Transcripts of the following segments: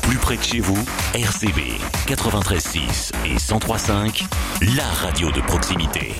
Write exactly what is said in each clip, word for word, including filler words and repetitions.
plus près de chez vous, R C B quatre-vingt-treize six et cent trois cinq, la radio de proximité.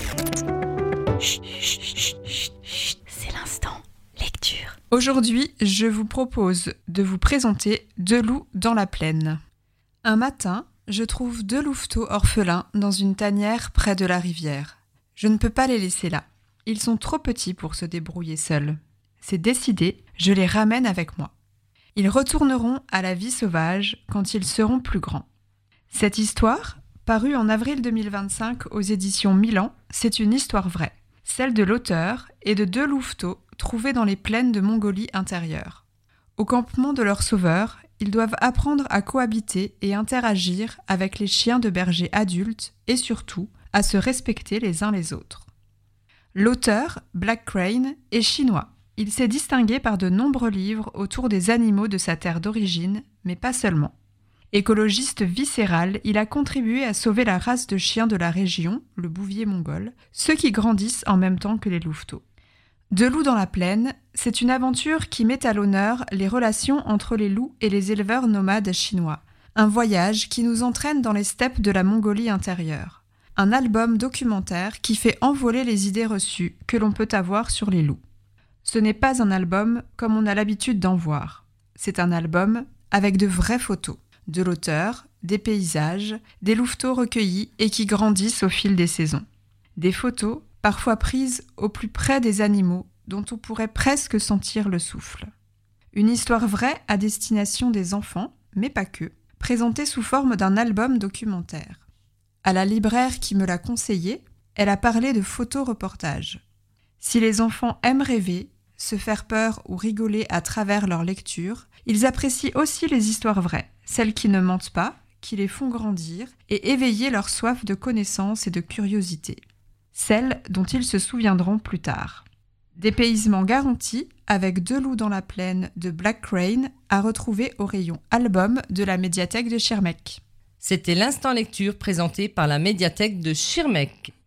Chut, chut, chut, chut, chut, c'est l'instant lecture. Aujourd'hui, je vous propose de vous présenter Deux loups dans la plaine. Un matin, je trouve deux louveteaux orphelins dans une tanière près de la rivière. Je ne peux pas les laisser là. Ils sont trop petits pour se débrouiller seuls. C'est décidé, je les ramène avec moi. Ils retourneront à la vie sauvage quand ils seront plus grands. Cette histoire, parue en avril deux mille vingt-cinq aux éditions Milan, c'est une histoire vraie, celle de l'auteur et de deux louveteaux trouvés dans les plaines de Mongolie intérieure. Au campement de leur sauveur, ils doivent apprendre à cohabiter et interagir avec les chiens de berger adultes et surtout à se respecter les uns les autres. L'auteur, Black Crane, est chinois. Il s'est distingué par de nombreux livres autour des animaux de sa terre d'origine, mais pas seulement. Écologiste viscéral, il a contribué à sauver la race de chiens de la région, le bouvier mongol, ceux qui grandissent en même temps que les louveteaux. Deux loups dans la plaine, c'est une aventure qui met à l'honneur les relations entre les loups et les éleveurs nomades chinois. Un voyage qui nous entraîne dans les steppes de la Mongolie intérieure. Un album documentaire qui fait envoler les idées reçues que l'on peut avoir sur les loups. Ce n'est pas un album comme on a l'habitude d'en voir. C'est un album avec de vraies photos, de l'auteur, des paysages, des louveteaux recueillis et qui grandissent au fil des saisons. Des photos, parfois prises au plus près des animaux, dont on pourrait presque sentir le souffle. Une histoire vraie à destination des enfants, mais pas que, présentée sous forme d'un album documentaire. À la libraire qui me l'a conseillé, elle a parlé de photoreportage. Si les enfants aiment rêver, se faire peur ou rigoler à travers leur lecture, ils apprécient aussi les histoires vraies, celles qui ne mentent pas, qui les font grandir et éveiller leur soif de connaissance et de curiosité. Celles dont ils se souviendront plus tard. Dépaysement garanti avec Deux loups dans la plaine de Black Crane à retrouver au rayon album de la médiathèque de Schirmeck. C'était l'instant lecture présenté par la médiathèque de Schirmeck.